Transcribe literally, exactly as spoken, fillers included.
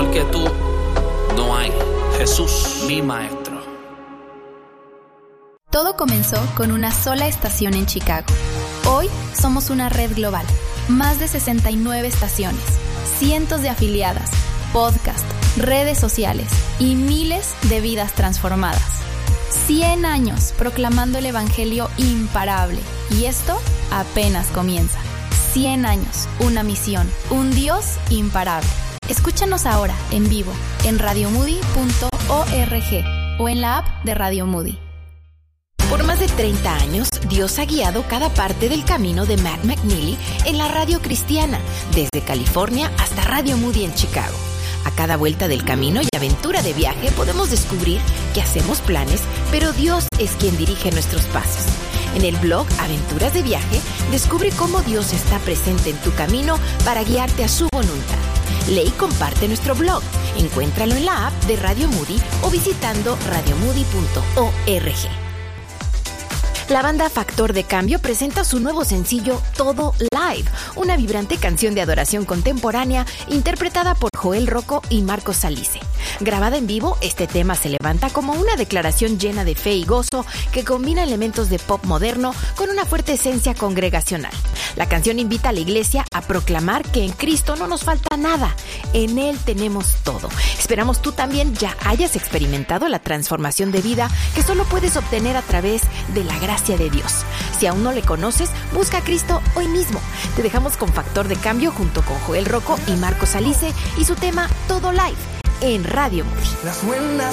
Mejor que tú no hay. Jesús, mi maestro. Todo comenzó con una sola estación en Chicago. Hoy somos una red global. Más de sesenta y nueve estaciones, cientos de afiliadas, podcasts, redes sociales y miles de vidas transformadas. cien años proclamando el evangelio imparable. Y esto apenas comienza. cien años, una misión, un Dios imparable. Escúchanos ahora en vivo en radio moody punto org o en la app de Radio Moody. Por más de treinta años, Dios ha guiado cada parte del camino de Matt McNeely en la radio cristiana, desde California hasta Radio Moody en Chicago. A cada vuelta del camino y aventura de viaje podemos descubrir que hacemos planes, pero Dios es quien dirige nuestros pasos. En el blog Aventuras de Viaje, descubre cómo Dios está presente en tu camino para guiarte a su voluntad. Lee y comparte nuestro blog. Encuéntralo en la app de Radio Moody o visitando radio moody punto org. La banda Factor de Cambio presenta su nuevo sencillo Todo Live, una vibrante canción de adoración contemporánea interpretada por Joel Rocco y Marcos Salice. Grabada en vivo, este tema se levanta como una declaración llena de fe y gozo que combina elementos de pop moderno con una fuerte esencia congregacional. La canción invita a la iglesia a proclamar que en Cristo no nos falta nada, en Él tenemos todo. Esperamos tú también ya hayas experimentado la transformación de vida que solo puedes obtener a través de la gracia de Dios. Si aún no le conoces, busca a Cristo hoy mismo. Te dejamos con Factor de Cambio junto con Joel Rocco y Marcos Salice y su tema Todo Live en Radio Moody.